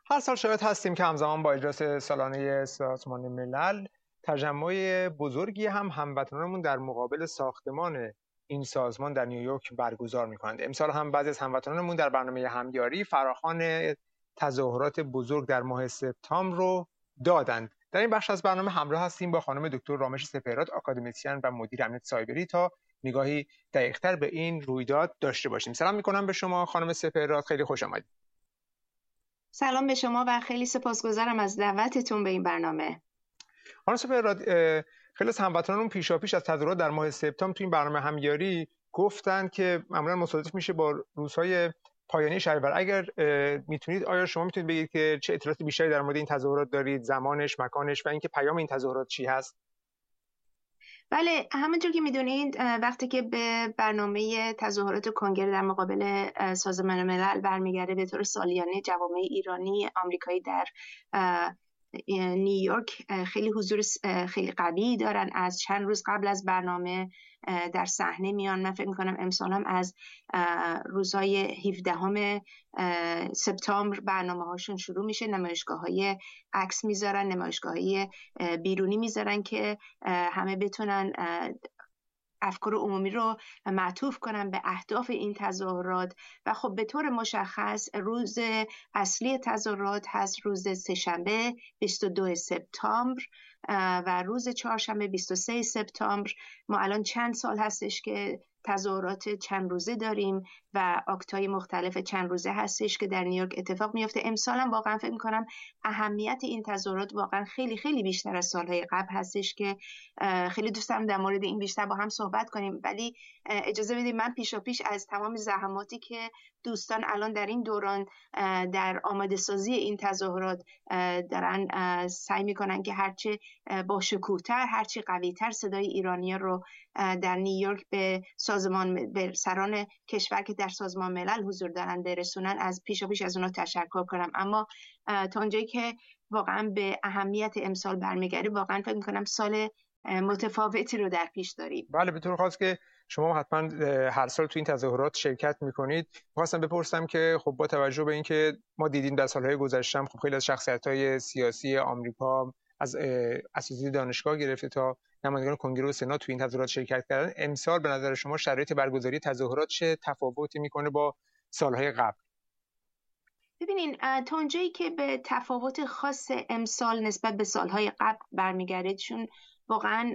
هر سال شاهد هستیم که همزمان با اجلاس سالانه سازمان ملل تجمع بزرگی هموطنانمون در مقابل ساختمان این سازمان در نیویورک برگزار می‌کنند. امسال هم بعضی از هموطنانمون در برنامه همیاری فراخوان تظاهرات بزرگ در ماه سپتامبر رو دادند. در این بخش از برنامه همراه هستیم با خانم دکتر رامش سپهراد، آکادمیسین و مدیر امنیت سایبری، تا نگاهی دقیق‌تر به این رویداد داشته باشیم. سلام می‌کنم به شما خانم سپهراد، خیلی خوش آمدید. سلام به شما و خیلی سپاسگزارم از دعوتتون به این برنامه. خانم سپهراد، خیلی از هموطنانمون پیشاپیش از تظاهرات در ماه سپتامبر تو این برنامه همیاری گفتن که معمولا مصادف میشه با روزهای پایانی شهریور. اگر میتونید، آیا شما میتونید بگید که چه اطلاعات بیشتری در مورد این تظاهرات دارید، زمانش، مکانش و اینکه پیام این تظاهرات چی هست؟ بله، همونجور که میدونید وقتی که به برنامه تظاهرات کنگره در مقابل سازمان ملل برمیگرده، به طور سالیانه جوامع ایرانی آمریکایی در نیویورک خیلی حضور خیلی قوی دارن. از چند روز قبل از برنامه در صحنه میان. من فکر میکنم امسال هم از روزهای 17 سپتامبر برنامه هاشون شروع میشه. نمایشگاه های عکس میذارن، نمایشگاه های بیرونی میذارن که همه بتونن افکار عمومی رو معطوف کنن به اهداف این تظاهرات. و خب به طور مشخص روز اصلی تظاهرات هست روز سه‌شنبه 22 سپتامبر و روز چهارشنبه 23 سپتامبر. ما الان چند سال هستش که تظاهرات چند روزه داریم و اکتای مختلف چند روزه هستش که در نیویورک اتفاق میفته. امسال هم واقعا فکر میکنم اهمیت این تظاهرات واقعا خیلی خیلی بیشتر از سالهای قبل هستش که خیلی دوست دارم در مورد این بیشتر با هم صحبت کنیم. ولی اجازه بدید من پیشاپیش از تمام زحماتی که دوستان الان در این دوران در آماده سازی این تظاهرات دارن سعی میکنن که هرچه با شکوه‌تر، هرچه قوی‌تر صدای ایرانی‌ها رو در نیویورک به سران کشور که در سازمان ملل حضور دارن برسونن، از پیشاپیش از اونا تشکر کنم. اما تا اونجایی که واقعا به اهمیت امسال برمیگرده، واقعا فکر میکنم سال متفاوتی رو در پیش داریم. بله، به طور خاص که شما حتما هر سال تو این تظاهرات شرکت میکنید. خواستم بپرسم که خب با توجه به اینکه ما دیدیم در سالهای گذشته خب خیلی از شخصیت‌های سیاسی آمریکا، از اساتید دانشگاه گرفته تا نمایندگان کنگره و سنا، تو این تظاهرات شرکت کردن. امسال به نظر شما شرایط برگزاری تظاهرات چه تفاوتی میکنه با سالهای قبل؟ ببینین، تا اونجایی که به تفاوت خاص امسال نسبت به سالهای قبل برمیگرده، چون واقعا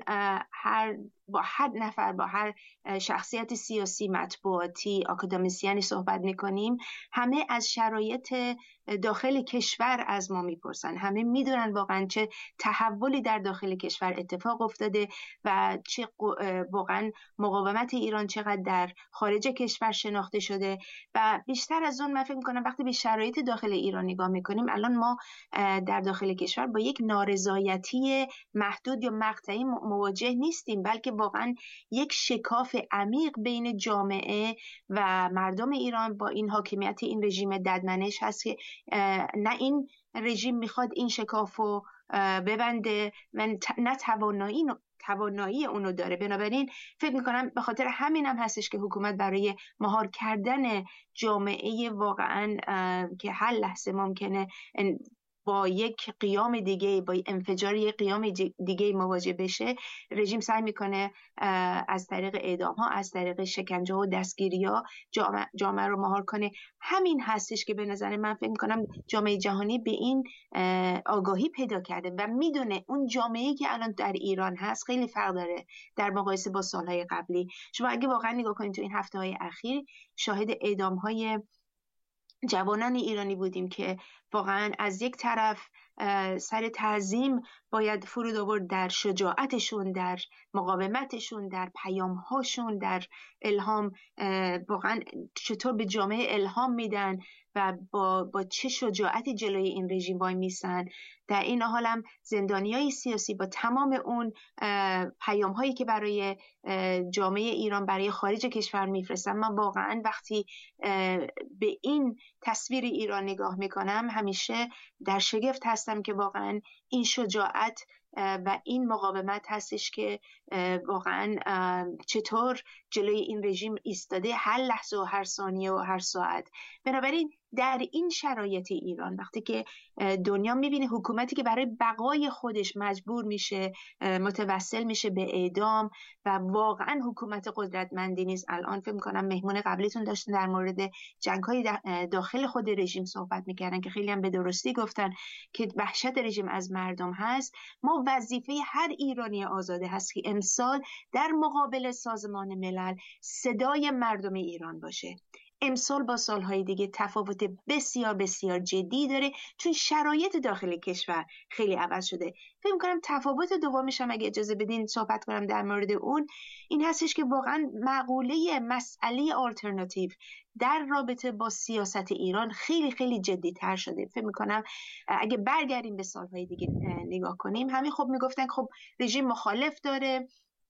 با هر نفر، با هر شخصیت سیاسی، مطبوعاتی، آکادمیسیانی صحبت میکنیم، همه از شرایط داخل کشور از ما میپرسن. همه میدونن واقعا چه تحولی در داخل کشور اتفاق افتاده و چه واقعا مقاومت ایران چقدر در خارج کشور شناخته شده. و بیشتر از اون من فکر میکنم وقتی به شرایط داخل ایران نگاه میکنیم، الان ما در داخل کشور با یک نارضایتی محدود یا مقطعی مواجه نیستیم، بلکه واقعا یک شکاف عمیق بین جامعه و مردم ایران با این حاکمیت این رژیم ددمنش هست که نه این رژیم میخواد این شکاف رو ببنده و نه توانایی اونو داره. بنابراین فکر میکنم به خاطر همین هم هستش که حکومت برای مهار کردن جامعه واقعا که هر لحظه ممکنه با یک قیام دیگه، با انفجار یک قیام دیگه مواجه بشه، رژیم سعی میکنه از طریق اعدام ها، از طریق شکنجه و دستگیری ها جامعه رو مهار کنه. همین هستش که به نظر من فکر میکنم جامعه جهانی به این آگاهی پیدا کرده و میدونه اون جامعه‌ای که الان در ایران هست خیلی فرق داره در مقایسه با سالهای قبلی. شما اگه واقعا نگاه کنید تو این هفته‌های اخیر شاهد اعدام های جوانان ایرانی بودیم که واقعا از یک طرف سر تعظیم باید فرود آورد در شجاعتشون، در مقاومتشون، در پیامهاشون، در الهام، واقعا چطور به جامعه الهام میدن و با چه شجاعتی جلوی این رژیم وای میسن. در این حال هم زندانیای سیاسی با تمام اون پیامهایی که برای جامعه ایران، برای خارج کشور میفرستن، من واقعا وقتی به این تصویر ایران نگاه میکنم همیشه در شگفت هستم که واقعا این شجاعت و این مقاومت هستش که واقعا چطور جلوی این رژیم ایستاده هر لحظه و هر ثانیه و هر ساعت. بنابراین در این شرایط ایران وقتی که دنیا میبینه حکومتی که برای بقای خودش مجبور میشه متوسل میشه به اعدام و واقعا حکومت قدرتمندی نیست. الان فکر میکنم مهمون قبلیتون داشتن در مورد جنگ‌های داخل خود رژیم صحبت میکردن که خیلی هم به درستی گفتن که وحشت رژیم از مردم هست. ما وظیفه هر ایرانی آزاده هست که امسال در مقابل سازمان ملل صدای مردم ایران باشه. امسال با سالهای دیگه تفاوت بسیار بسیار جدی داره چون شرایط داخل کشور خیلی عوض شده. فکر می‌کنم تفاوت دومش هم اگه اجازه بدین صحبت کنم در مورد اون این هستش که واقعا مقوله مسئله آلترناتیو در رابطه با سیاست ایران خیلی خیلی جدی تر شده. فکر می‌کنم اگه برگردیم به سالهای دیگه نگاه کنیم همین خب میگفتن خب رژیم مخالف داره،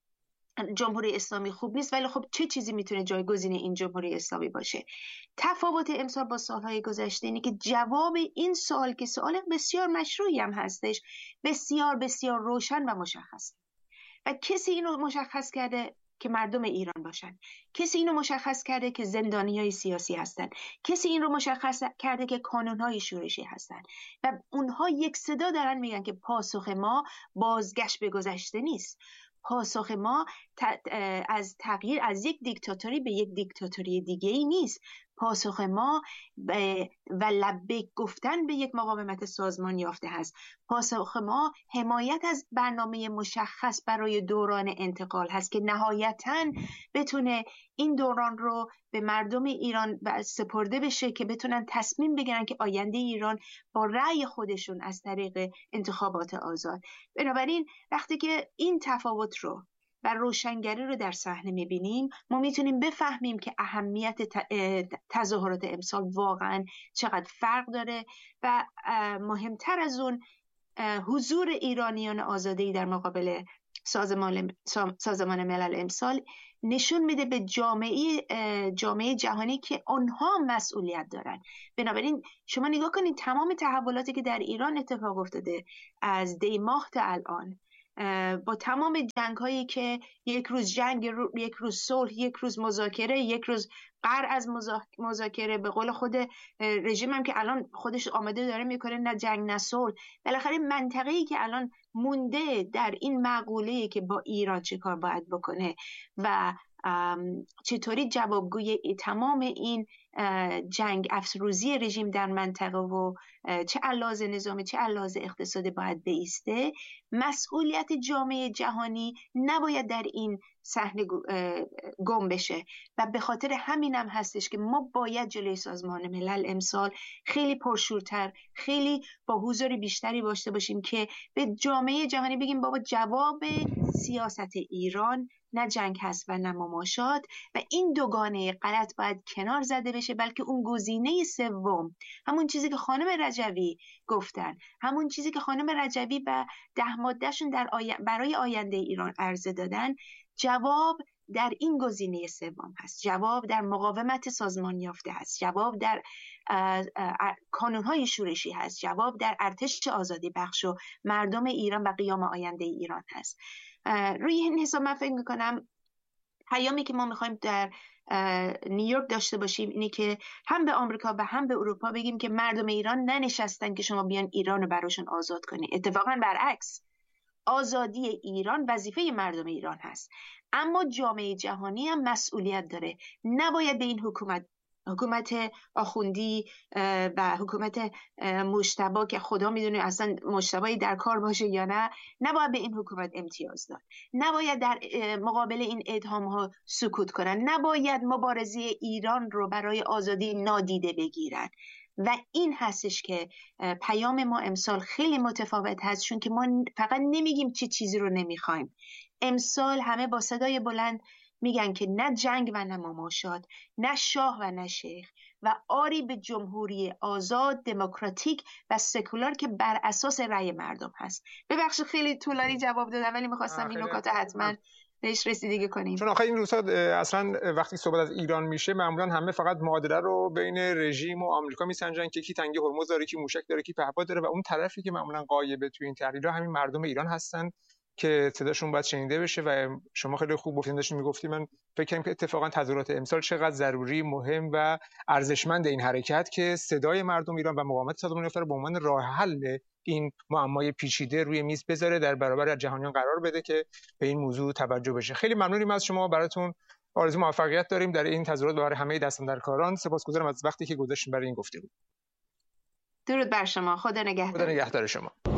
جمهوری اسلامی خوب نیست، ولی خب چه چیزی میتونه جایگزین این جمهوری اسلامی باشه؟ تفاوت امسال با سالهای گذشته اینه که جواب این سوال که سوال بسیار مشروعی هم هستش بسیار بسیار روشن و مشخص و کسی اینو مشخص کرده که مردم ایران باشن، کسی اینو مشخص کرده که زندانیای سیاسی هستن، کسی این رو مشخص کرده که کانونهای شورشی هستن و اونها یک صدا دارن میگن که پاسخ ما بازگشت به گذشته نیست. پاسخ ما از تغییر از یک دیکتاتوری به یک دیکتاتوری دیگه ای نیست. پاسخ ما و لبیک گفتن به یک مقاومت سازمان یافته هست. پاسخ ما حمایت از برنامه مشخص برای دوران انتقال هست که نهایتاً بتونه این دوران رو به مردم ایران سپرده بشه که بتونن تصمیم بگیرن که آینده ایران با رأی خودشون از طریق انتخابات آزاد. بنابراین وقتی که این تفاوت رو و روشنگری رو در صحنه می‌بینیم ما میتونیم بفهمیم که اهمیت تظاهرات امسال واقعا چقدر فرق داره و مهمتر از اون حضور ایرانیان آزاده‌ای در مقابل سازمان ملل امسال نشون میده به جامعه جهانی که آنها مسئولیت دارن. بنابراین شما نگاه کنید تمام تحولاتی که در ایران اتفاق افتاده از دی ماه تا الان با تمام جنگ هایی که یک روز جنگ، یک روز صلح، یک روز مذاکره، یک روز قرع از مذاکره، به قول خود رژیم هم که الان خودش آماده داره میکنه نه جنگ نه صلح. بالاخره منطقه‌ای که الان مونده در این معقوله‌ای که با ایران چه کار باید بکنه و چطوری جوابگوی تمام این جنگ افروزی رژیم در منطقه و چه علاوه نظامی چه علاوه اقتصادی باید بایسته. مسئولیت جامعه جهانی نباید در این صحنه گم بشه و به خاطر همینم هستش که ما باید جلوی سازمان ملل امسال خیلی پرشورتر، خیلی با حضور بیشتری داشته باشیم که به جامعه جهانی بگیم بابا جواب سیاست ایران نه جنگ هست و نه مماشات و این دوگانه غلط باید کنار زده بشه، بلکه اون گزینه سوم، همون چیزی که خانم رجوی گفتن، همون چیزی که خانم رجوی و 10 ماده‌شون برای آینده ایران عرضه دادن، جواب در این گزینه سوم هست. جواب در مقاومت سازمان یافته هست، جواب در کانونهای شورشی هست، جواب در ارتش آزادی بخش و مردم ایران و قیام آینده ایران هست. روی این حساب من فکر میکنم پیامی که ما میخوایم در نیویورک داشته باشیم اینی که هم به آمریکا و هم به اروپا بگیم که مردم ایران ننشستن که شما بیان ایران رو براشون آزاد کنید. اتفاقا برعکس، آزادی ایران وظیفه مردم ایران هست، اما جامعه جهانی هم مسئولیت داره. نباید به این حکومت آخوندی و حکومت مجتبی که خدا میدونه اصلا مجتبی در کار باشه یا نه، نباید به این حکومت امتیاز داد، نباید در مقابل این اتهام ها سکوت کنن، نباید مبارزه ایران رو برای آزادی نادیده بگیرن. و این هستش که پیام ما امسال خیلی متفاوت هست، چون که ما فقط نمیگیم چه چیزی رو نمیخوایم. امسال همه با صدای بلند میگن که نه جنگ و نه مماشات، نه شاه و نه شیخ و آری به جمهوری آزاد، دموکراتیک و سکولار که بر اساس رأی مردم هست. ببخشید خیلی طولانی جواب دادم ولی میخواستم این نکات حتما بهش رسیدگی کنیم. چون آخه این روزها اصلا وقتی صحبت از ایران میشه معمولا همه فقط معادله رو بین رژیم و آمریکا میسنجن که کی تنگه هرمز داره، کی موشک داره، کی پهپاد داره و اون طرفی که معمولا غایبه توی این تحلیل‌ها همین مردم ایران هستن که صداشون باید شنیده بشه و شما خیلی خوب گفتین، داشتین میگفتید، من فکر کنم که اتفاقا تظاهرات امسال چقدر ضروری، مهم و ارزشمند این حرکت که صدای مردم ایران و مقاومت سازمان یافته رو به عنوان راه حل این معمای پیچیده روی میز بذاره، در برابر جهانیان قرار بده که به این موضوع توجه بشه. خیلی ممنونیم از شما، براتون آرزو موفقیت داریم در این تظاهرات برای همه دستاندرکاران. سپاسگزارم از وقتی که گذاشتین برای این گفتگو. درود بر شما. خدا نگهدار. خدا نگهدار شما.